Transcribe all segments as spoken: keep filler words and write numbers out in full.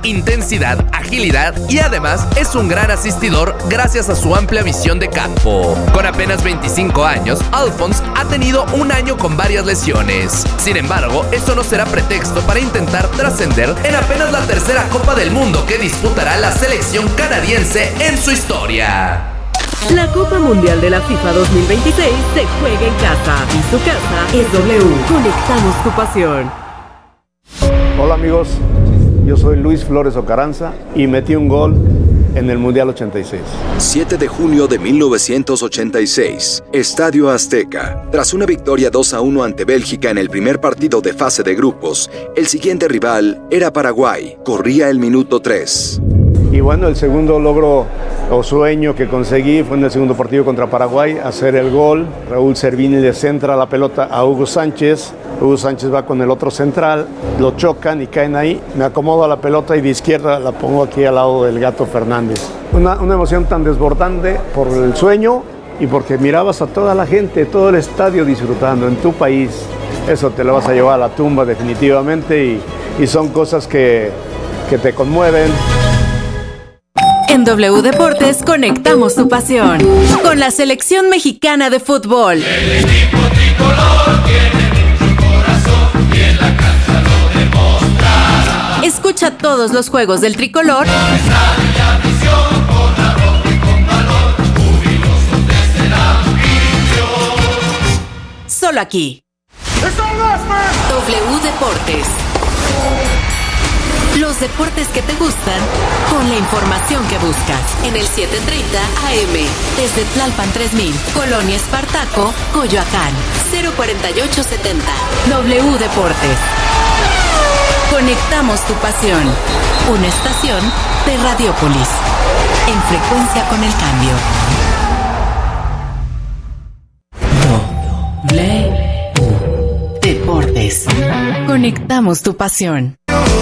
intensidad, agilidad y además es un gran asistidor gracias a su amplia visión de campo. Con apenas veinticinco años, Alphonse ha tenido un año con varias lesiones. Sin embargo, esto no será pretexto para intentar trascender en apenas la tercera Copa del Mundo que disputará la selección canadiense en su historia. La Copa Mundial de la FIFA dos mil veintiséis se juega en casa y su casa es W. Conectamos tu pasión. Hola amigos, yo soy Luis Flores Ocaranza y metí un gol en el Mundial ochenta y seis. siete de junio de mil novecientos ochenta y seis, Estadio Azteca. Tras una victoria dos a uno ante Bélgica en el primer partido de fase de grupos, el siguiente rival era Paraguay. Corría el minuto tres. Y bueno, el segundo logro o sueño que conseguí fue en el segundo partido contra Paraguay, hacer el gol. Raúl Servini le centra la pelota a Hugo Sánchez. Hugo Sánchez va con el otro central, lo chocan y caen ahí. Me acomodo a la pelota y de izquierda la pongo aquí al lado del Gato Fernández. Una, una emoción tan desbordante por el sueño y porque mirabas a toda la gente, todo el estadio disfrutando en tu país. Eso te lo vas a llevar a la tumba definitivamente y, y son cosas que, que te conmueven. En W Deportes conectamos tu pasión con la selección mexicana de fútbol. El equipo tricolor tiene mucho corazón y en la cancha lo demostrará. Escucha todos los juegos del tricolor. Con estadio y afición, con arrojo y con valor, jubilosos desde la afición. Solo aquí. W Deportes. Los deportes que te gustan, con la información que buscas. En el siete treinta A M, desde Tlalpan tres mil, Colonia Espartaco, Coyoacán, cero cuarenta y ocho setenta. W Deportes. Conectamos tu pasión. Una estación de Radiopolis. En frecuencia con el cambio. W Deportes. Conectamos tu pasión.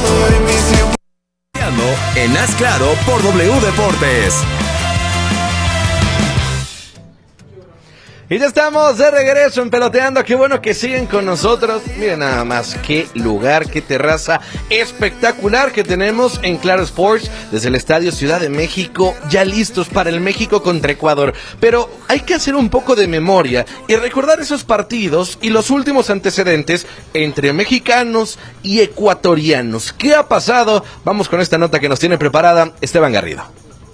En Haz Claro por W Deportes. Y ya estamos de regreso en Peloteando. Qué bueno que siguen con nosotros. Miren nada más qué lugar, qué terraza espectacular que tenemos en Claro Sports desde el Estadio Ciudad de México, ya listos para el México contra Ecuador. Pero hay que hacer un poco de memoria y recordar esos partidos y los últimos antecedentes entre mexicanos y ecuatorianos. ¿Qué ha pasado? Vamos con esta nota que nos tiene preparada Esteban Garrido.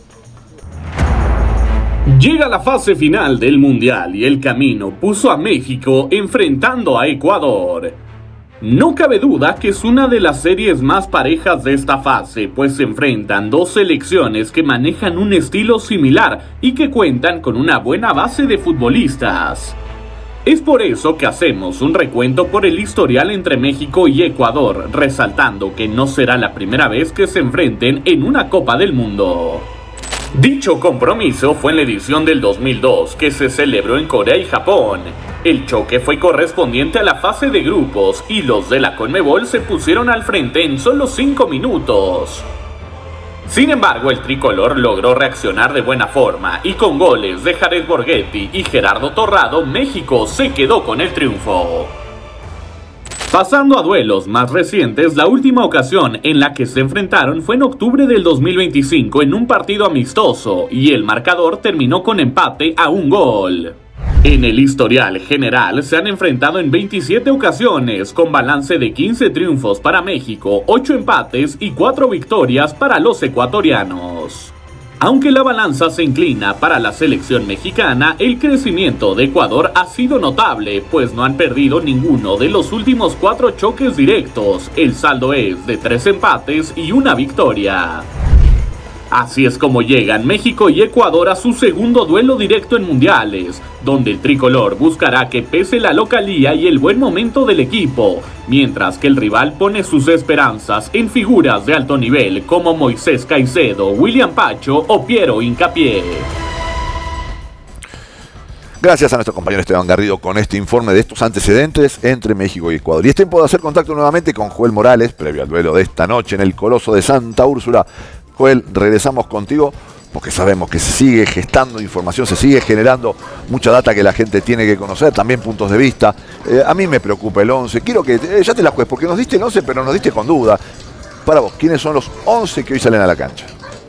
Llega la fase final del Mundial y el camino puso a México enfrentando a Ecuador. No cabe duda que es una de las series más parejas de esta fase, pues se enfrentan dos selecciones que manejan un estilo similar y que cuentan con una buena base de futbolistas. Es por eso que hacemos un recuento por el historial entre México y Ecuador, resaltando que no será la primera vez que se enfrenten en una Copa del Mundo. Dicho compromiso fue en la edición del dos mil dos, que se celebró en Corea y Japón. El choque fue correspondiente a la fase de grupos y los de la Conmebol se pusieron al frente en solo cinco minutos. Sin embargo, el tricolor logró reaccionar de buena forma y con goles de Jared Borghetti y Gerardo Torrado, México se quedó con el triunfo. Pasando a duelos más recientes, la última ocasión en la que se enfrentaron fue en octubre del dos mil veinticinco en un partido amistoso y el marcador terminó con empate a un gol. En el historial general se han enfrentado en veintisiete ocasiones con balance de quince triunfos para México, ocho empates y cuatro victorias para los ecuatorianos. Aunque la balanza se inclina para la selección mexicana, el crecimiento de Ecuador ha sido notable, pues no han perdido ninguno de los últimos cuatro choques directos. El saldo es de tres empates y una victoria. Así es como llegan México y Ecuador a su segundo duelo directo en mundiales, donde el tricolor buscará que pese la localía y el buen momento del equipo, mientras que el rival pone sus esperanzas en figuras de alto nivel como Moisés Caicedo, William Pacho o Piero Hincapié. Gracias a nuestro compañero Esteban Garrido con este informe de estos antecedentes entre México y Ecuador. Y es tiempo de hacer contacto nuevamente con Joel Morales, previo al duelo de esta noche en el Coloso de Santa Úrsula. Joel, regresamos contigo porque sabemos que se sigue gestando información, se sigue generando mucha data que la gente tiene que conocer, también puntos de vista. Eh, a mí me preocupa el once, quiero que, eh, ya te la juez, porque nos diste el once, pero nos diste con duda. para vos, ¿quiénes son los once que hoy salen a la cancha?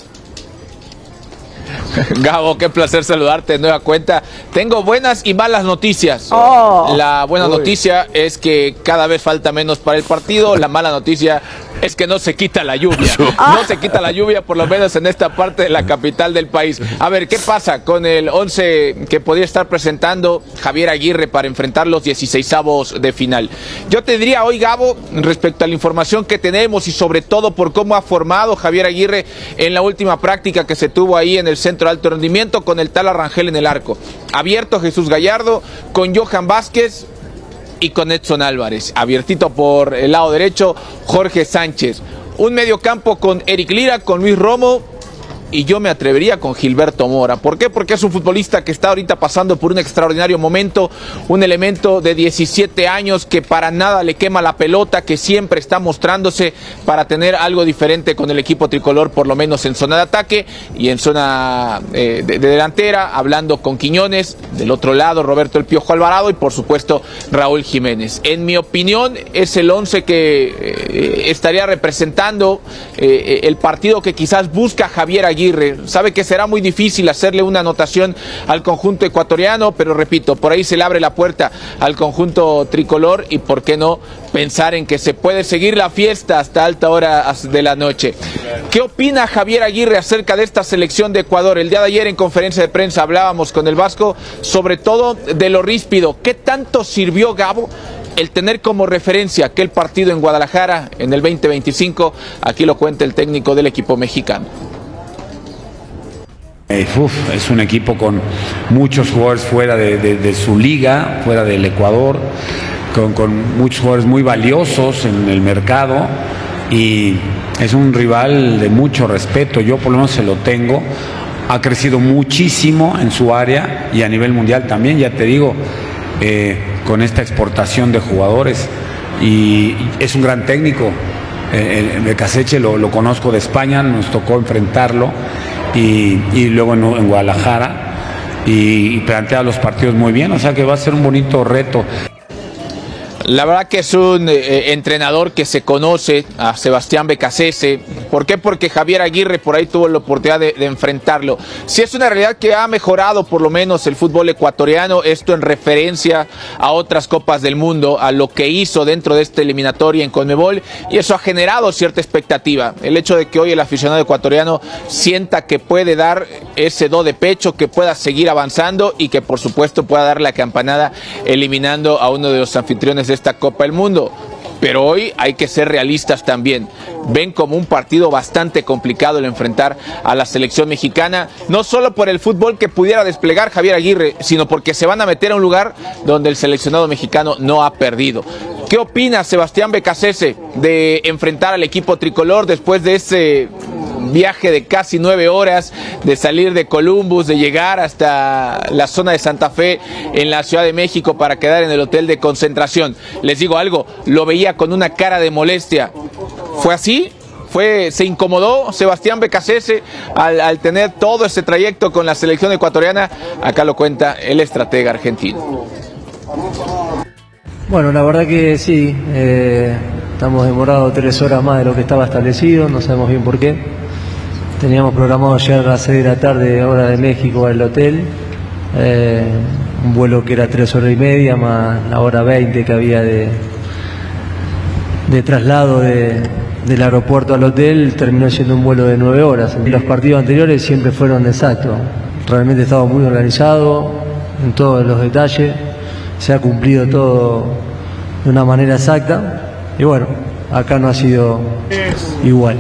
Gabo, qué placer saludarte de nueva cuenta. Tengo buenas y malas noticias. Oh. La buena Uy. noticia es que cada vez falta menos para el partido. La mala noticia es que no se quita la lluvia. No se quita la lluvia, por lo menos en esta parte de la capital del país. A ver, ¿qué pasa con el once que podría estar presentando Javier Aguirre para enfrentar los dieciseisavos de final? Yo te diría hoy, Gabo, respecto a la información que tenemos y sobre todo por cómo ha formado Javier Aguirre en la última práctica que se tuvo ahí en el Centro de Alto Rendimiento con el Tala Rangel en el arco. Abierto Jesús Gallardo con Johan Vázquez y con Edson Álvarez. Abiertito por el lado derecho, Jorge Sánchez. Un mediocampo con Eric Lira, con Luis Romo y yo me atrevería con Gilberto Mora. ¿Por qué? Porque es un futbolista que está ahorita pasando por un extraordinario momento, un elemento de diecisiete años que para nada le quema la pelota, que siempre está mostrándose para tener algo diferente con el equipo tricolor, por lo menos en zona de ataque y en zona eh, de, de delantera, hablando con Quiñones, del otro lado Roberto El Piojo Alvarado y por supuesto Raúl Jiménez. En mi opinión es el once que eh, estaría representando eh, el partido que quizás busca Javier Aguirre. Sabe que será muy difícil hacerle una anotación al conjunto ecuatoriano, pero repito, por ahí se le abre la puerta al conjunto tricolor y por qué no pensar en que se puede seguir la fiesta hasta alta hora de la noche. ¿Qué opina Javier Aguirre acerca de esta selección de Ecuador? El día de ayer en conferencia de prensa hablábamos con el Vasco sobre todo de lo ríspido. ¿Qué tanto sirvió, Gabo, el tener como referencia aquel partido en Guadalajara en el veinte veinticinco? Aquí lo cuenta el técnico del equipo mexicano. Eh, uf, es un equipo con muchos jugadores fuera de, de, de su liga, fuera del Ecuador, con, con muchos jugadores muy valiosos en el mercado y es un rival de mucho respeto. Yo por lo menos se lo tengo. Ha crecido muchísimo en su área y a nivel mundial también, ya te digo, eh, con esta exportación de jugadores y es un gran técnico. Eh, el Becasseche lo, lo conozco de España, nos tocó enfrentarlo. Y, y luego en, en Guadalajara y, y plantea los partidos muy bien, o sea que va a ser un bonito reto. La verdad que es un eh, entrenador que se conoce a Sebastián Becasese. ¿Por qué? Porque Javier Aguirre por ahí tuvo la oportunidad de, de enfrentarlo. Si es una realidad que ha mejorado por lo menos el fútbol ecuatoriano, esto en referencia a otras copas del mundo, a lo que hizo dentro de esta eliminatoria en Conmebol, y eso ha generado cierta expectativa. El hecho de que hoy el aficionado ecuatoriano sienta que puede dar ese do de pecho, que pueda seguir avanzando y que por supuesto pueda dar la campanada eliminando a uno de los anfitriones de esta Copa del Mundo. Pero hoy hay que ser realistas también. Ven como un partido bastante complicado el enfrentar a la selección mexicana, no solo por el fútbol que pudiera desplegar Javier Aguirre, sino porque se van a meter a un lugar donde el seleccionado mexicano no ha perdido. ¿Qué opina Sebastián Becasese de enfrentar al equipo tricolor después de ese viaje de casi nueve horas, de salir de Columbus, de llegar hasta la zona de Santa Fe en la Ciudad de México para quedar en el hotel de concentración? Les digo algo, lo veía con una cara de molestia. ¿Fue así? Fue, se incomodó Sebastián Becasese al, al tener todo ese trayecto con la selección ecuatoriana. Acá lo cuenta el estratega argentino. Bueno, la verdad que sí, eh, estamos demorados tres horas más de lo que estaba establecido, no sabemos bien por qué. Teníamos programado llegar a las seis de la tarde, hora de México, al hotel. Eh, un vuelo que era tres horas y media, más la hora veinte que había de, de traslado de, del aeropuerto al hotel, terminó siendo un vuelo de nueve horas. Los partidos anteriores siempre fueron exactos. Realmente estaba muy organizado en todos los detalles. Se ha cumplido todo de una manera exacta. Y bueno, acá no ha sido igual.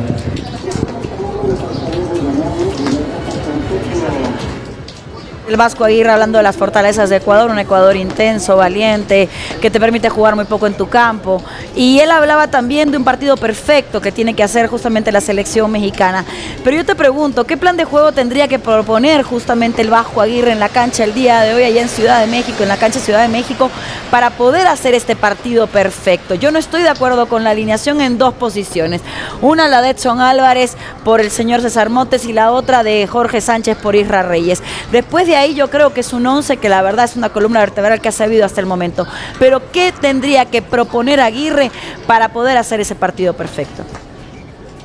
El Vasco Aguirre hablando de las fortalezas de Ecuador, un Ecuador intenso, valiente, que te permite jugar muy poco en tu campo. Y él hablaba también de un partido perfecto que tiene que hacer justamente la selección mexicana. Pero yo te pregunto, ¿qué plan de juego tendría que proponer justamente el Vasco Aguirre en la cancha el día de hoy allá en Ciudad de México, en la cancha Ciudad de México, para poder hacer este partido perfecto? Yo no estoy de acuerdo con la alineación en dos posiciones. Una la de Edson Álvarez por el señor César Montes y la otra de Jorge Sánchez por Isra Reyes. Después de ahí yo creo que es un once que la verdad es una columna vertebral que ha sabido hasta el momento. Pero ¿qué tendría que proponer Aguirre para poder hacer ese partido perfecto?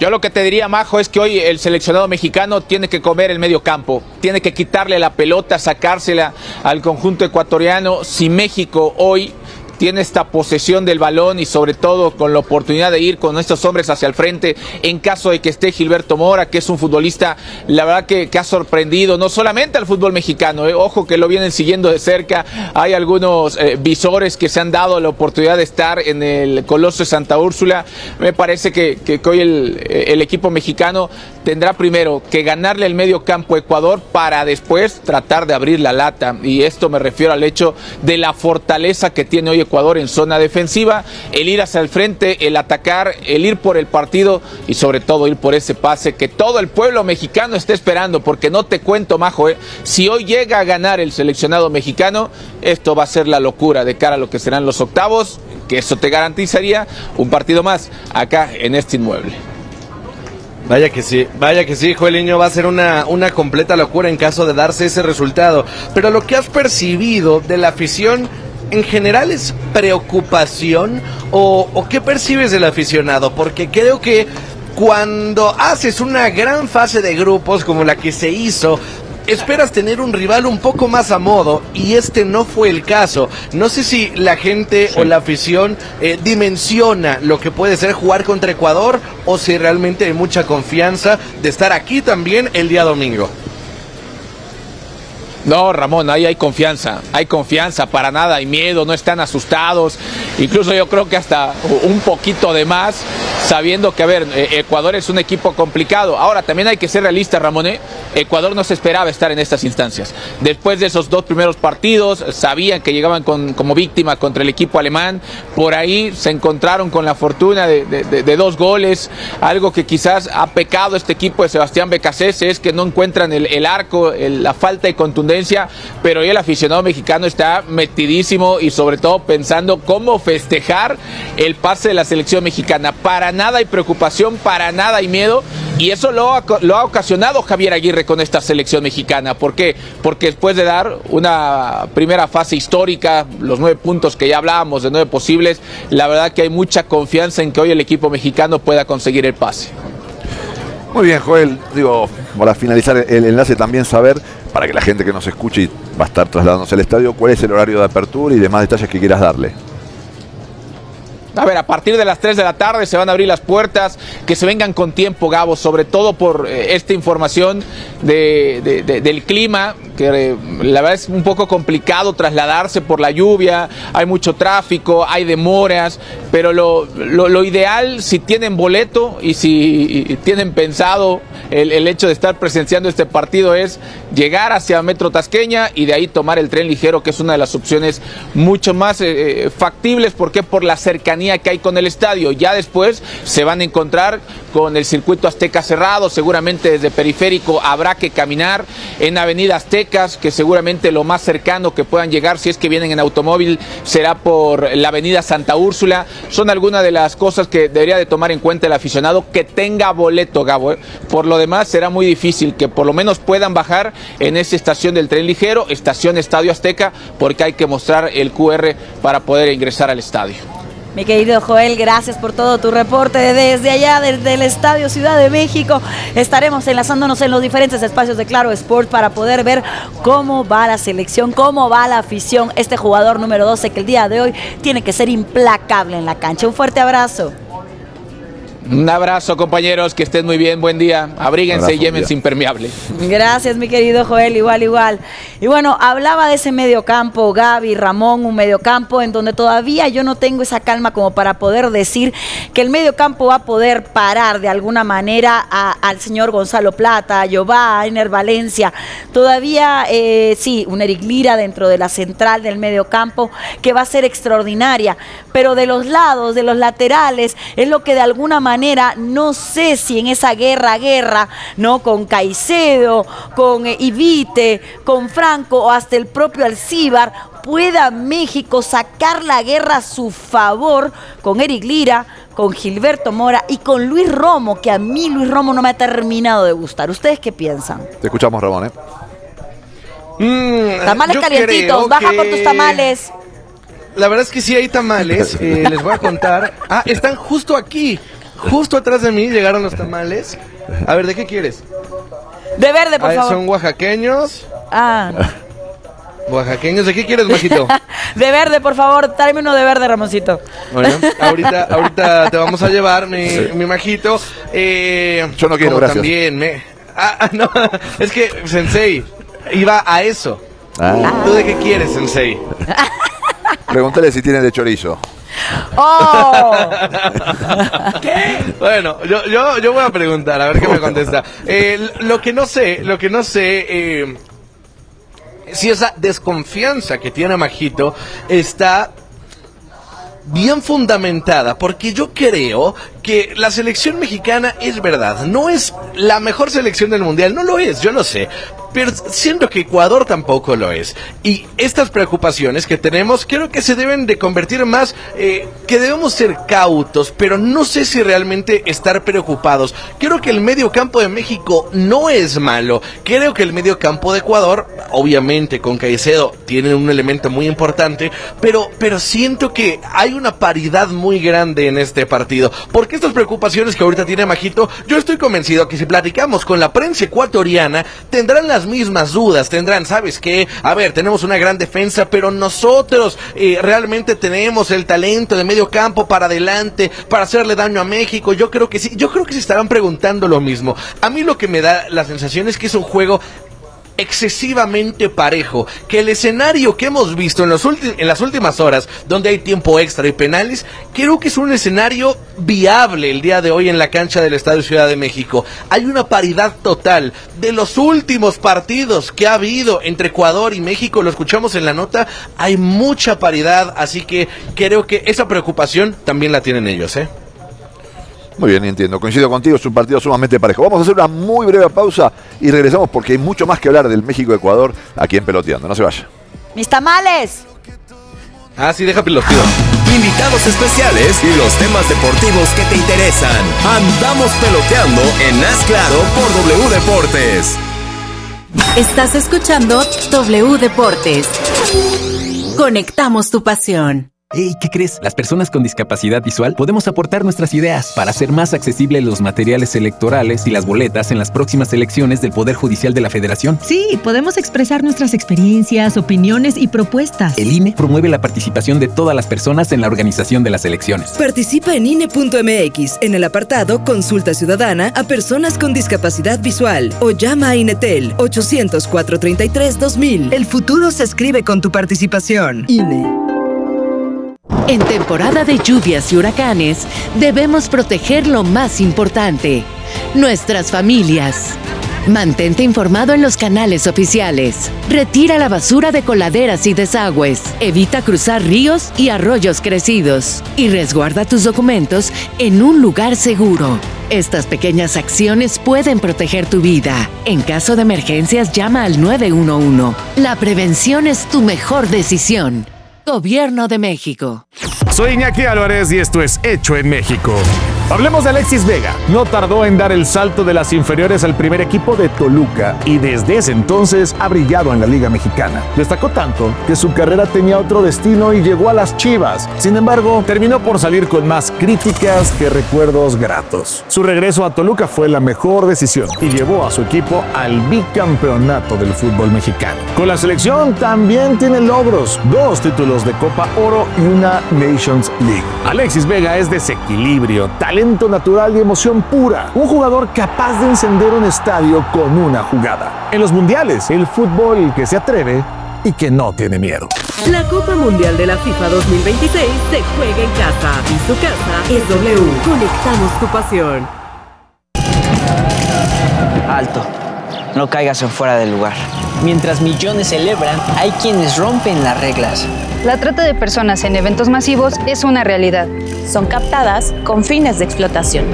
Yo lo que te diría, Majo, es que hoy el seleccionado mexicano tiene que comer el medio campo, tiene que quitarle la pelota, sacársela al conjunto ecuatoriano. Si México hoy tiene esta posesión del balón y sobre todo con la oportunidad de ir con estos hombres hacia el frente en caso de que esté Gilberto Mora, que es un futbolista, la verdad que, que ha sorprendido no solamente al fútbol mexicano, eh, ojo que lo vienen siguiendo de cerca, hay algunos eh, visores que se han dado la oportunidad de estar en el Coloso de Santa Úrsula. Me parece que, que, que hoy el, el equipo mexicano tendrá primero que ganarle el medio campo a Ecuador para después tratar de abrir la lata, y esto me refiero al hecho de la fortaleza que tiene hoy Ecuador en zona defensiva, el ir hacia el frente, el atacar, el ir por el partido y sobre todo ir por ese pase que todo el pueblo mexicano está esperando, porque no te cuento, Majo, eh, si hoy llega a ganar el seleccionado mexicano, esto va a ser la locura de cara a lo que serán los octavos, que eso te garantizaría un partido más acá en este inmueble. Vaya que sí, vaya que sí, Joeliño, va a ser una, una completa locura en caso de darse ese resultado. Pero lo que has percibido de la afición en general es preocupación, o, o ¿qué percibes del aficionado? Porque creo que cuando haces una gran fase de grupos como la que se hizo, esperas tener un rival un poco más a modo, y este no fue el caso. No sé si la gente sí. o la afición eh, dimensiona lo que puede ser jugar contra Ecuador, o si realmente hay mucha confianza de estar aquí también el día domingo. No, Ramón, ahí hay confianza, hay confianza, para nada hay miedo, no están asustados, incluso yo creo que hasta un poquito de más, sabiendo que, a ver, Ecuador es un equipo complicado. Ahora, también hay que ser realistas, Ramón, ¿eh? Ecuador no se esperaba estar en estas instancias. Después de esos dos primeros partidos, sabían que llegaban con, como víctima contra el equipo alemán, por ahí se encontraron con la fortuna de, de, de, de dos goles, algo que quizás ha pecado este equipo de Sebastián Becasese, es que no encuentran el, el arco, el, la falta de contundencia, pero hoy el aficionado mexicano está metidísimo y sobre todo pensando cómo festejar el pase de la selección mexicana. Para nada hay preocupación, para nada hay miedo, y eso lo ha, lo ha ocasionado Javier Aguirre con esta selección mexicana. ¿Por qué? Porque después de dar una primera fase histórica, los nueve puntos que ya hablábamos de nueve posibles, la verdad que hay mucha confianza en que hoy el equipo mexicano pueda conseguir el pase. Muy bien, Joel, digo, para finalizar el enlace, también saber, para que la gente que nos escuche y va a estar trasladándose al estadio, cuál es el horario de apertura y demás detalles que quieras darle. A ver, a partir de las tres de la tarde se van a abrir las puertas, que se vengan con tiempo, Gabo, sobre todo por eh, esta información de, de, de, del clima, que eh, la verdad es un poco complicado trasladarse por la lluvia, hay mucho tráfico, hay demoras, pero lo, lo, lo ideal, si tienen boleto y si y tienen pensado el, el hecho de estar presenciando este partido, es llegar hacia Metro Tasqueña y de ahí tomar el tren ligero, que es una de las opciones mucho más eh, factibles, porque por la cercanía que hay con el estadio. Ya después se van a encontrar con el circuito Azteca cerrado, seguramente desde Periférico habrá que caminar en Avenida Aztecas, que seguramente lo más cercano que puedan llegar, si es que vienen en automóvil, será por la Avenida Santa Úrsula. Son algunas de las cosas que debería de tomar en cuenta el aficionado que tenga boleto, Gabo, ¿eh? Por lo demás será muy difícil que por lo menos puedan bajar en esa estación del tren ligero, estación Estadio Azteca, porque hay que mostrar el cu erre para poder ingresar al estadio. Mi querido Joel, gracias por todo tu reporte desde allá, desde el Estadio Ciudad de México. Estaremos enlazándonos en los diferentes espacios de Claro Sport para poder ver cómo va la selección, cómo va la afición. Este jugador número doce que el día de hoy tiene que ser implacable en la cancha. Un fuerte abrazo. Un abrazo, compañeros, que estén muy bien, buen día, abríguense y llévense impermeable. Gracias, mi querido Joel, igual, igual. Y bueno, hablaba de ese mediocampo, Gaby, Ramón, un mediocampo en donde todavía yo no tengo esa calma como para poder decir que el mediocampo va a poder parar de alguna manera a, al señor Gonzalo Plata, a Jová, a Ener Valencia. Todavía, eh, sí, un Eric Lira dentro de la central del mediocampo que va a ser extraordinaria, pero de los lados, de los laterales, es lo que de alguna manera manera, no sé si en esa guerra, guerra, ¿no? Con Caicedo, con eh, Ivite, con Franco o hasta el propio Alcíbar, pueda México sacar la guerra a su favor con Eric Lira, con Gilberto Mora y con Luis Romo, que a mí Luis Romo no me ha terminado de gustar. ¿Ustedes qué piensan? Te escuchamos, Ramón, ¿eh? Mm, tamales calientitos, baja que... por tus tamales. La verdad es que sí hay tamales, eh, les voy a contar. Ah, están justo aquí. justo atrás de mí llegaron los tamales. A ver, ¿de qué quieres? De verde, por Ay, favor. son oaxaqueños. Ah. Oaxaqueños, ¿de qué quieres, Majito? De verde, por favor, tráeme uno de verde, Ramoncito. Bueno, ahorita, ahorita te vamos a llevar, mi, mi Majito. Eh, Yo no quiero, como gracias. También me... Ah, no, es que, Sensei, iba a eso. Ah. ¿Tú de qué quieres, Sensei? Pregúntale si tienen de chorizo. ¡Oh! ¿Qué? Bueno, yo, yo, yo voy a preguntar, a ver qué me contesta. Eh, lo que no sé, lo que no sé... Eh, si esa desconfianza que tiene Majito está bien fundamentada, porque yo creo que la selección mexicana es verdad, no es la mejor selección del mundial, no lo es, yo lo sé, pero siento que Ecuador tampoco lo es, y estas preocupaciones que tenemos creo que se deben de convertir más, eh, que debemos ser cautos, pero no sé si realmente estar preocupados. Creo que el medio campo de México no es malo, creo que el medio campo de Ecuador, obviamente con Caicedo tiene un elemento muy importante, pero, pero siento que hay una paridad muy grande en este partido, porque estas preocupaciones que ahorita tiene Majito, yo estoy convencido que si platicamos con la prensa ecuatoriana, tendrán las mismas dudas, tendrán, ¿sabes qué? A ver, tenemos una gran defensa, pero nosotros eh, realmente tenemos el talento de medio campo para adelante, para hacerle daño a México. Yo creo que sí, yo creo que se estarán preguntando lo mismo. A mí lo que me da la sensación es que es un juego excesivamente parejo, que el escenario que hemos visto en, los en las últimas horas, donde hay tiempo extra y penales, creo que es un escenario viable el día de hoy en la cancha del Estadio Ciudad de México. Hay una paridad total. De los últimos partidos que ha habido entre Ecuador y México, lo escuchamos en la nota, hay mucha paridad, así que creo que esa preocupación también la tienen ellos, ¿eh? Muy bien, entiendo. Coincido contigo, es un partido sumamente parejo. Vamos a hacer una muy breve pausa y regresamos porque hay mucho más que hablar del México-Ecuador aquí en Peloteando. No se vaya. ¡Mis tamales! Ah, sí, deja piloteo. Invitados especiales y los temas deportivos que te interesan. Andamos peloteando en Haz Claro por W Deportes. Estás escuchando W Deportes. Conectamos tu pasión. Hey, ¿qué crees? Las personas con discapacidad visual podemos aportar nuestras ideas para hacer más accesibles los materiales electorales y las boletas en las próximas elecciones del Poder Judicial de la Federación. Sí, podemos expresar nuestras experiencias, opiniones y propuestas. El I N E promueve la participación de todas las personas en la organización de las elecciones. Participa en I N E punto M X en el apartado Consulta Ciudadana a personas con discapacidad visual o llama a INETEL ochocientos, cuatrocientos treinta y tres, dos mil. El futuro se escribe con tu participación. I N E. En temporada de lluvias y huracanes, debemos proteger lo más importante, nuestras familias. Mantente informado en los canales oficiales. Retira la basura de coladeras y desagües. Evita cruzar ríos y arroyos crecidos. Y resguarda tus documentos en un lugar seguro. Estas pequeñas acciones pueden proteger tu vida. En caso de emergencias, llama al nueve uno uno. La prevención es tu mejor decisión. Gobierno de México. Soy Iñaki Álvarez y esto es Hecho en México. Hablemos de Alexis Vega. No tardó en dar el salto de las inferiores al primer equipo de Toluca y desde ese entonces ha brillado en la Liga Mexicana. Destacó tanto que su carrera tenía otro destino y llegó a las Chivas. Sin embargo, terminó por salir con más críticas que recuerdos gratos. Su regreso a Toluca fue la mejor decisión y llevó a su equipo al bicampeonato del fútbol mexicano. Con la selección también tiene logros, dos títulos de Copa Oro y una Nations League. Alexis Vega es desequilibrio, talento natural y emoción pura. Un jugador capaz de encender un estadio con una jugada. En los mundiales, el fútbol que se atreve y que no tiene miedo. La Copa Mundial de la FIFA dos mil veintiséis se juega en casa y su casa es W. Conectamos tu pasión. Alto, no caigas en fuera del lugar. Mientras millones celebran, hay quienes rompen las reglas. La trata de personas en eventos masivos es una realidad. Son captadas con fines de explotación.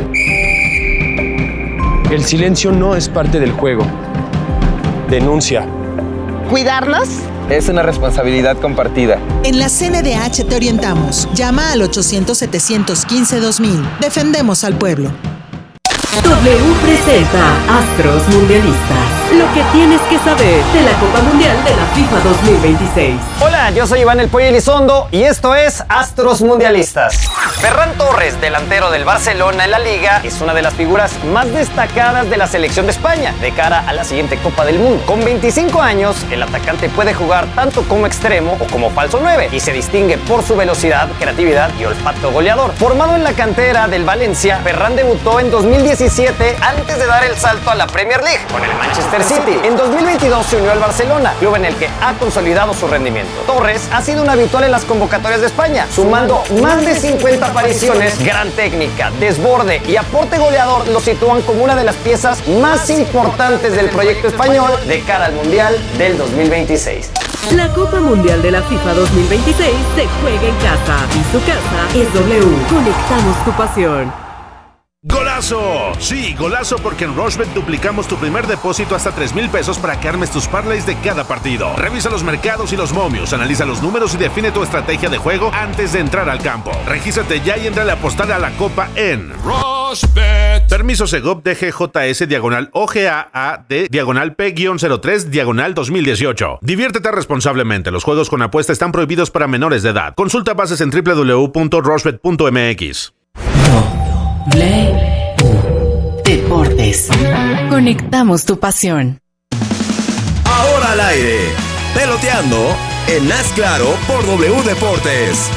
El silencio no es parte del juego. Denuncia. ¿Cuidarlos? Es una responsabilidad compartida. En la C N D H te orientamos. Llama al ochocientos, setecientos quince, dos mil. Defendemos al pueblo. W presenta Astros Mundialistas. lo que tienes que saber de la Copa Mundial de la FIFA dos mil veintiséis. Hola, yo soy Iván El Pollo Elizondo y esto es Astros Mundialistas. Ferran Torres, delantero del Barcelona en la Liga, es una de las figuras más destacadas de la selección de España de cara a la siguiente Copa del Mundo. Con veinticinco años, el atacante puede jugar tanto como extremo o como falso nueve y se distingue por su velocidad, creatividad y olfato goleador. Formado en la cantera del Valencia, Ferran debutó en dos mil diecisiete antes de dar el salto a la Premier League con el Manchester City. En dos mil veintidós se unió al Barcelona, club en el que ha consolidado su rendimiento. Torres ha sido un habitual en las convocatorias de España, sumando más de cincuenta apariciones. Gran técnica, desborde y aporte goleador lo sitúan como una de las piezas más importantes del proyecto español de cara al Mundial del dos mil veintiséis. La Copa Mundial de la FIFA dos mil veintiséis se juega en casa y su casa es W. Conectamos tu pasión. ¡Golazo! Sí, golazo, porque en Rushbet duplicamos tu primer depósito hasta tres mil pesos para que armes tus parlays de cada partido. Revisa los mercados y los momios, analiza los números y define tu estrategia de juego antes de entrar al campo. Regístrate ya y entra a apostar a la Copa en Rushbet. Permiso Segov D G J S diagonal O G A A D diagonal P cero tres diagonal dos mil dieciocho. Diviértete responsablemente. Los juegos con apuesta están prohibidos para menores de edad. Consulta bases en doble u doble u doble u punto rushbet punto m x. Play Deportes. Conectamos tu pasión. Ahora al aire, peloteando en Haz Claro por W Deportes.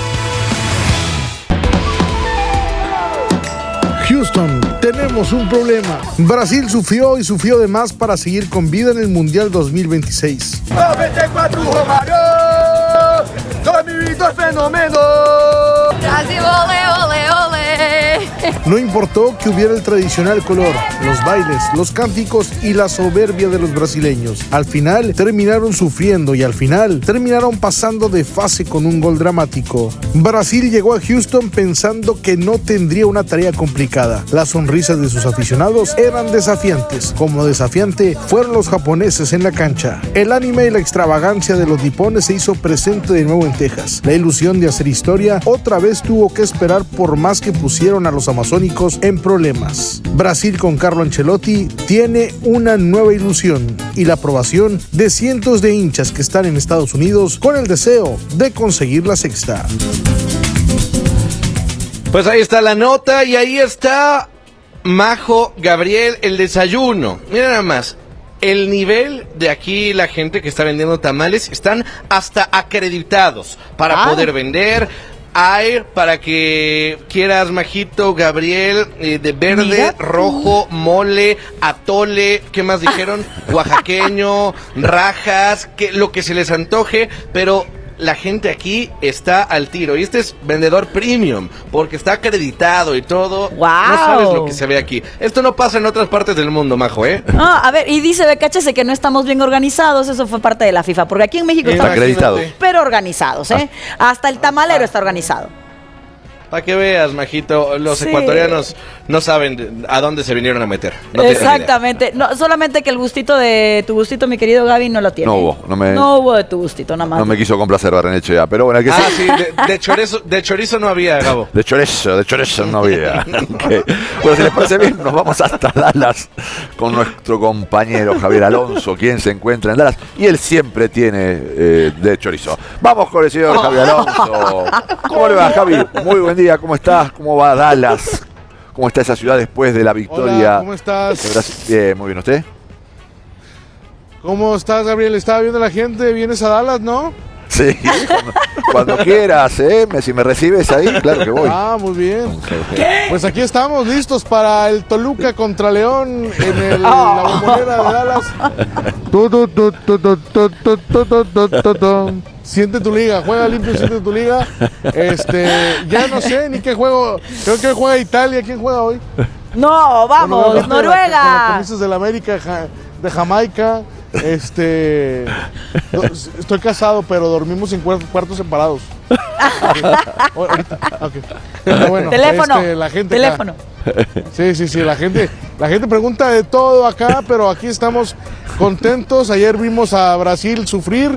Houston, tenemos un problema. Brasil sufrió y sufrió de más para seguir con vida en el Mundial dos mil veintiséis. noventa y cuatro Romario, dos mil dos fenómeno. Brasil, ole, ole, ole. No importó que hubiera el tradicional color, los bailes, los cánticos y la soberbia de los brasileños. Al final terminaron sufriendo y al final terminaron pasando de fase con un gol dramático. Brasil llegó a Houston pensando que no tendría una tarea complicada. Las sonrisas de sus aficionados eran desafiantes. Como desafiante fueron los japoneses en la cancha. El anime y la extravagancia de los nipones se hizo presente de nuevo en Texas. La ilusión de hacer historia otra vez tuvo que esperar por más que pusieron a los amazónicos en problemas. Brasil con Carlo Ancelotti tiene una nueva ilusión y la aprobación de cientos de hinchas que están en Estados Unidos con el deseo de conseguir la sexta. Pues ahí está la nota y ahí está Majo, Gabriel, el desayuno. Mira nada más. El nivel de aquí, la gente que está vendiendo tamales, están hasta acreditados para ah. poder vender. Hay para que quieras, Majito, Gabriel, eh, de verde, Mira. rojo, mole, atole, ¿qué más dijeron? Oaxaqueño, rajas, que, lo que se les antoje, pero la gente aquí está al tiro. Y este es vendedor premium, porque está acreditado y todo. Wow. No sabes lo que se ve aquí. Esto no pasa en otras partes del mundo, Majo, ¿eh? No, a ver, y dice Becachese que no estamos bien organizados. Eso fue parte de la FIFA, porque aquí en México estamos acreditados, pero organizados, ¿eh? Ah. Hasta el tamalero ah. está organizado. Para que veas, Majito, los sí. ecuatorianos no saben a dónde se vinieron a meter. No Exactamente. No, solamente que el gustito de tu gustito, mi querido Gaby, no lo tiene. No hubo. No, me, no hubo de tu gustito, nada más. No me quiso complacer Barrenechea, pero bueno. Que ah, sí, de, de, chorizo, de chorizo no había, Gabo. De chorizo, de chorizo no había. Okay. Bueno, si les parece bien, nos vamos hasta Dallas con nuestro compañero Javier Alonso, quien se encuentra en Dallas, y él siempre tiene eh, de chorizo. Vamos con el señor Javier Alonso. ¿Cómo le va, Javi? Muy buen día. ¿Cómo estás? ¿Cómo va Dallas? ¿Cómo está esa ciudad después de la victoria? Hola, ¿cómo estás? Bien, muy bien. ¿Usted? ¿Cómo estás, Gabriel? Estaba viendo la gente. ¿Vienes a Dallas, no? Sí, cuando, cuando quieras, ¿eh? Si me recibes ahí, claro que voy. Ah, muy bien. ¿Qué? Pues aquí estamos listos para el Toluca contra León en el, oh. la Bombonera de Dallas. Tu, tu, tu, tu, tu, tu, tu, tu, tu, tu, tu. Siente tu liga, juega limpio, siente tu liga. Este, ya no sé ni qué juego. Creo que juega Italia. ¿Quién juega hoy? No, vamos, bueno, Noruega. Con los camisas de la América, de Jamaica. Este, estoy casado, pero dormimos en cuartos separados. Okay. Okay. Bueno, teléfono, este, la gente teléfono. Acá. Sí, sí, sí, la gente, la gente pregunta de todo acá, pero aquí estamos contentos. Ayer vimos a Brasil sufrir.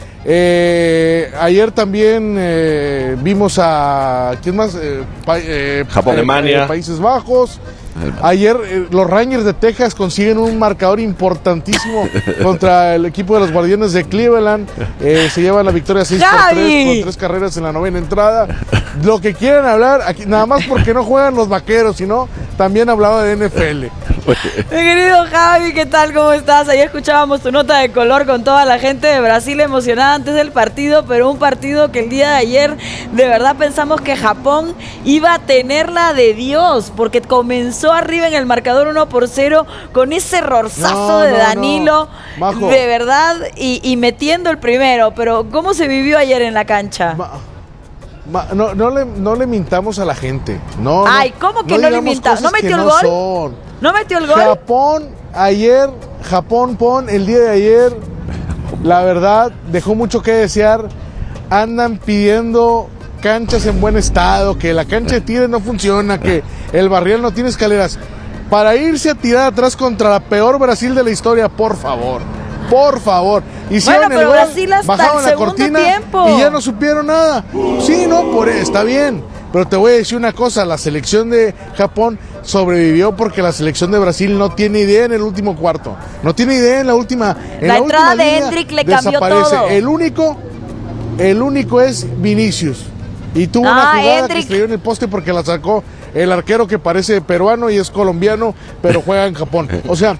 Eh, ayer también eh, vimos a ¿quién más? Eh, pa, eh, Japón, Alemania, eh, Países Bajos. Ayer eh, los Rangers de Texas consiguen un marcador importantísimo contra el equipo de los Guardianes de Cleveland. Eh, se llevan la victoria seis por tres con tres carreras en la novena entrada. Lo que quieran hablar, aquí, nada más porque no juegan los Vaqueros, sino también hablaba de N F L. Mi querido Javi, ¿qué tal? ¿Cómo estás? Ayer escuchábamos tu nota de color con toda la gente de Brasil emocionada antes del partido, pero un partido que el día de ayer de verdad pensamos que Japón iba a tenerla de Dios, porque comenzó arriba en el marcador uno por cero con ese errorzazo No, de no, Danilo, no. de verdad, y, y metiendo el primero. Pero ¿cómo se vivió ayer en la cancha? Ma, ma, no, no, le, no le mintamos a la gente. No, Ay, no, ¿cómo que no, no le digamos mintamos? ¿No cosas metió que el no gol? son. ¿No metió el gol? Japón ayer, Japón pon el día de ayer, la verdad dejó mucho que desear. Andan pidiendo canchas en buen estado, que la cancha de Tigres no funciona, que el Barrial no tiene escaleras. Para irse a tirar atrás contra la peor Brasil de la historia, por favor, por favor. Hicieron Bueno, pero el gol, Brasil hasta bajaron el la segundo cortina tiempo. y ya no supieron nada. Sí, no, por está bien. Pero te voy a decir una cosa, la selección de Japón sobrevivió porque la selección de Brasil no tiene idea en el último cuarto. No tiene idea en la última. En La la entrada última de línea Endrick le cambió desaparece. todo. El único, el único es Vinicius. Y tuvo una Ah, jugada Endrick. que estrelló en el poste porque la sacó el arquero que parece peruano y es colombiano, pero juega en Japón. O sea,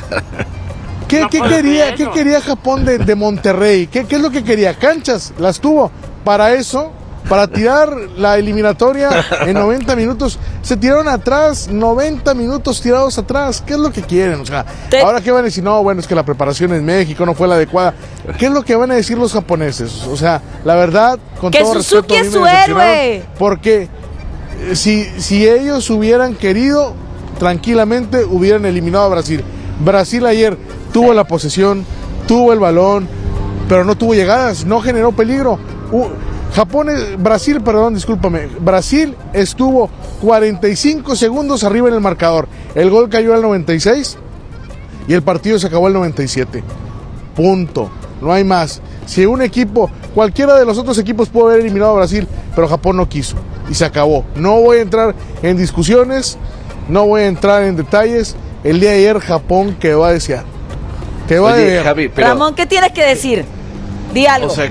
¿qué, No qué puede quería, ser qué eso. quería Japón de, de Monterrey? ¿Qué, ¿Qué es lo que quería? Canchas, las tuvo. Para eso, para tirar la eliminatoria en noventa minutos, se tiraron atrás, noventa minutos tirados atrás. ¿Qué es lo que quieren? O sea, Te- ahora qué van a decir, no, bueno, es que la preparación en México no fue la adecuada. ¿Qué es lo que van a decir los japoneses? O sea, la verdad, con Que todo Suzuki respeto, a mí es me su decepcionaron, héroe. porque eh, si, si ellos hubieran querido, tranquilamente hubieran eliminado a Brasil. Brasil ayer tuvo la posesión, tuvo el balón, pero no tuvo llegadas, no generó peligro. Uh, Japón, es- Brasil, perdón, discúlpame, Brasil estuvo cuarenta y cinco segundos arriba en el marcador. El gol cayó al noventa y seis y el partido se acabó al noventa y siete. Punto. No hay más. Si un equipo, cualquiera de los otros equipos pudo haber eliminado a Brasil, pero Japón no quiso y se acabó. No voy a entrar en discusiones, no voy a entrar en detalles. El día de ayer Japón quedó a desear. Quedó a Oye, deber. Javi, pero... Ramón, ¿qué tienes que decir? Di algo. O sea,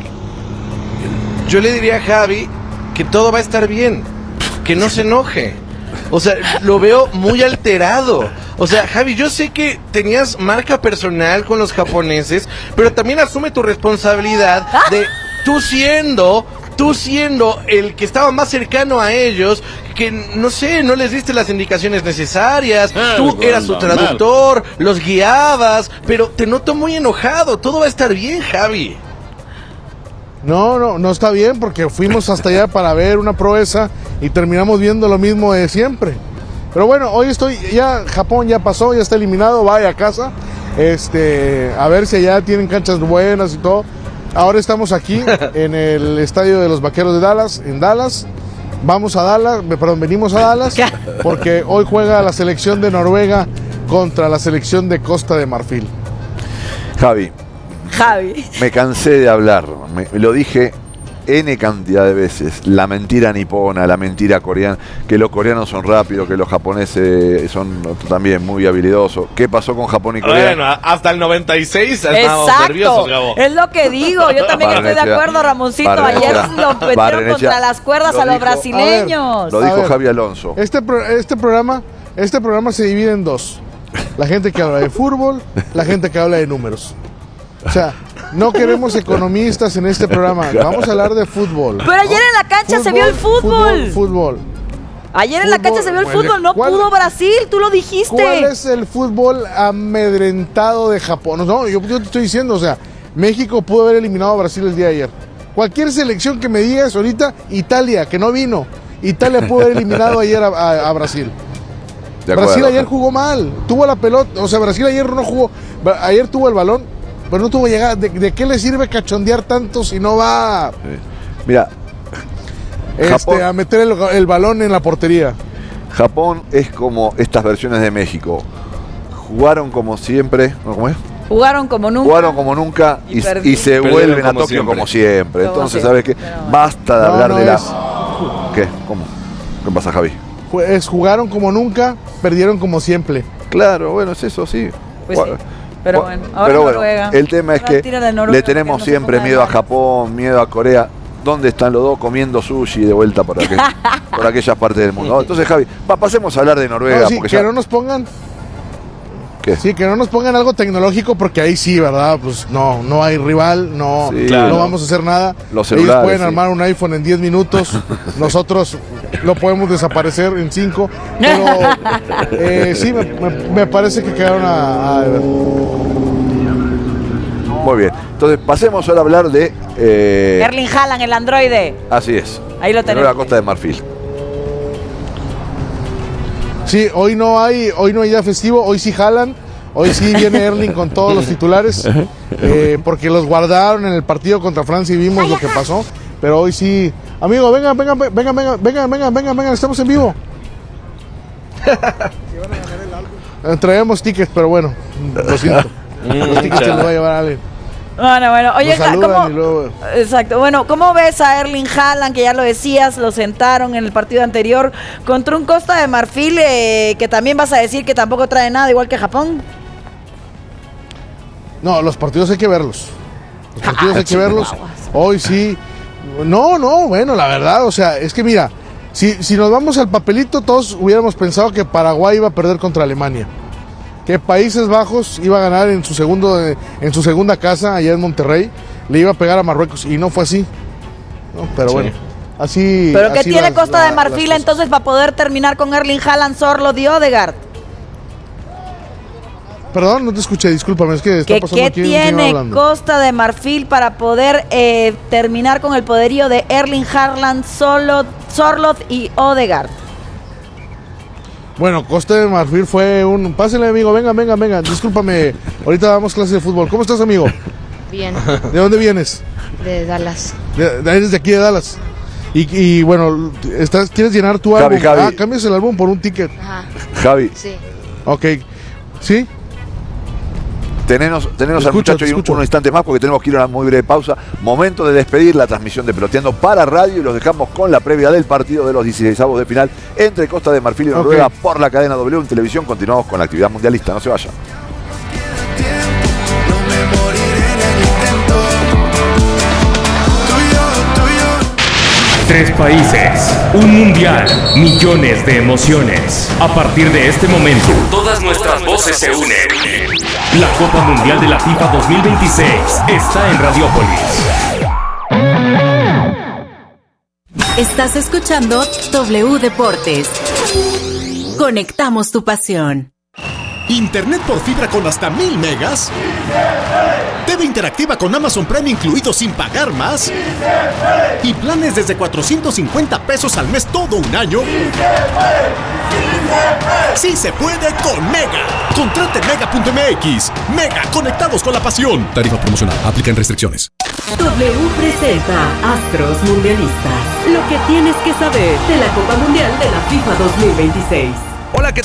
yo le diría a Javi que todo va a estar bien, que no se enoje. O sea, lo veo muy alterado. O sea, Javi, yo sé que tenías marca personal con los japoneses, pero también asume tu responsabilidad de tú siendo, tú siendo el que estaba más cercano a ellos, que no sé, no les diste las indicaciones necesarias, tú eras su traductor, los guiabas, pero te noto muy enojado. Todo va a estar bien, Javi. No, no, no está bien porque fuimos hasta allá para ver una proeza y terminamos viendo lo mismo de siempre. Pero bueno, hoy estoy, ya Japón ya pasó, ya está eliminado, vaya a casa, este, a ver si allá tienen canchas buenas y todo. Ahora estamos aquí en el estadio de los Vaqueros de Dallas, en Dallas. Vamos a Dallas, perdón, venimos a Dallas porque hoy juega la selección de Noruega contra la selección de Costa de Marfil. Javi, Javi. me cansé de hablar, me, lo dije N cantidad de veces, la mentira nipona, la mentira coreana, que los coreanos son rápidos, que los japoneses son también muy habilidosos. ¿Qué pasó con Japón y Corea? Bueno, hasta el noventa y seis estábamos Exacto, nerviosos, Gabo. es lo que digo. Yo también estoy de Barrenechea. acuerdo, Ramoncito. Barrenechea. Ayer lo metieron Barrenechea. contra las cuerdas Lo a los dijo- brasileños. Lo A dijo ver. Javi Alonso. Este, pro- este programa, este programa se divide en dos. La gente que habla de fútbol, la gente que habla de números. O sea, no queremos economistas en este programa. Vamos a hablar de fútbol. Pero ayer en la cancha se vio el fútbol. Fútbol, fútbol. Ayer en la Fútbol, cancha se vio el bueno, fútbol. No ¿cuál- pudo Brasil, tú lo dijiste. ¿Cuál es el fútbol amedrentado de Japón? No, yo, yo te estoy diciendo, o sea, México pudo haber eliminado a Brasil el día de ayer. Cualquier selección que me digas ahorita, Italia, que no vino. Italia pudo haber eliminado ayer a, a- a Brasil. De acuerdo. Brasil ayer jugó mal, tuvo la pelota, o sea, Brasil ayer no jugó, Bra- ayer tuvo el balón, pero no tuvo llegada. ¿De, de qué le sirve cachondear tanto si no va Mira, este, Japón- a meter el, el balón en la portería? Japón es como estas versiones de México. Jugaron como siempre, ¿no? ¿Cómo es? Jugaron como nunca. Jugaron como nunca y, Y perdí. y se Perdieron vuelven a como Tokio siempre. como siempre. Como Entonces, siempre, ¿sabes qué? pero bueno. Basta de No, hablar no de la... es- ¿Qué? ¿Cómo? ¿Qué pasa, Javi? Pues jugaron como nunca, perdieron como siempre. Claro, bueno, es eso, sí. Pues sí. Pero bueno, ahora Pero bueno, Noruega. el tema es Ahora que tira de Noruega le tenemos porque no se siempre ponga miedo a de Japón, miedo a Corea. ¿Dónde están los dos comiendo sushi de vuelta por, aquel, por aquellas partes del mundo? Entonces, Javi, va, pasemos a hablar de Noruega. No, sí, porque que ya... no nos pongan... ¿Qué? Sí, que no nos pongan algo tecnológico porque ahí sí, ¿verdad? Pues no, no hay rival, no, Sí, no claro. vamos a hacer nada. Los Ellos celulares, pueden sí. armar un iPhone en diez minutos, nosotros lo podemos desaparecer en cinco. Pero eh, sí, me, me, me parece que quedaron a, a deber. Muy bien. Entonces, pasemos ahora a hablar de... Eh... Erling Haaland, el androide. Así es. Ahí lo de tenemos. Nueva Costa de Marfil. Sí, hoy no hay, hoy no hay día festivo, hoy sí jalan, hoy sí viene Erling con todos los titulares, eh, porque los guardaron en el partido contra Francia y vimos lo que pasó, pero hoy sí, amigo, vengan, vengan, vengan, vengan, vengan, vengan, vengan, vengan, estamos en vivo. Traemos tickets, pero bueno, lo siento, los tickets se los va a llevar alguien. Bueno, bueno, oye, Nos saludan ¿cómo? y luego- Exacto. Bueno, ¿cómo ves a Erling Haaland, que ya lo decías, lo sentaron en el partido anterior contra un Costa de Marfil, eh, que también vas a decir que tampoco trae nada, igual que Japón? No, los partidos hay que verlos. Los partidos Ah, hay que verlos. Hoy sí. No, no, bueno, la verdad, o sea, es que mira, si, si nos vamos al papelito, todos hubiéramos pensado que Paraguay iba a perder contra Alemania. Que Países Bajos iba a ganar en su segundo en su segunda casa allá en Monterrey, le iba a pegar a Marruecos y no fue así. No, pero Sí. bueno, así. ¿Pero qué así tiene las- Costa la- de Marfil las entonces para poder terminar con Erling Haaland, Sorloth y Odegaard? cosas. Perdón, no te escuché, discúlpame, es que está ¿Qué, pasando qué aquí un señor tiene hablando. Costa de Marfil para poder eh, terminar con el poderío de Erling Haaland, Sorloth, Sorloth y Odegaard? Bueno, Costa de Marfil fue un... Pásale, amigo, venga, venga, venga, discúlpame, ahorita damos clase de fútbol. ¿Cómo estás, amigo? Bien, ¿De dónde vienes? de Dallas. De, de- eres de aquí de Dallas. Y, y bueno, estás, ¿quieres llenar tu Javi, álbum? Javi. Ah, cambias el álbum por un ticket. Ajá. Javi, Sí. Ok. ¿Sí? tenenos, tenenos Te al escucho, muchacho te y un- escucho. unos instantes más porque tenemos que ir a una muy breve pausa. Momento de despedir la transmisión de Peloteando para radio y los dejamos con la previa del partido de los dieciseisavos de final entre Costa de Marfil y Noruega Ok. por la cadena W en televisión. Continuamos con la actividad mundialista, no se vayan. Tres países, un mundial, millones de emociones. A partir de este momento, todas nuestras voces se unen. La Copa Mundial de la FIFA dos mil veintiséis está en Radiópolis. Estás escuchando W Deportes. Conectamos tu pasión. Internet por fibra con hasta mil megas. T V interactiva con Amazon Prime incluido sin pagar más. Y planes desde cuatrocientos cincuenta pesos al mes todo un año. Sí se puede con Mega. Contrate mega punto m x. Mega, conectados con la pasión. Tarifa promocional. Aplican restricciones. W presenta Astros Mundialistas. Lo que tienes que saber de la Copa Mundial de la FIFA dos mil veintiséis. Hola, ¿qué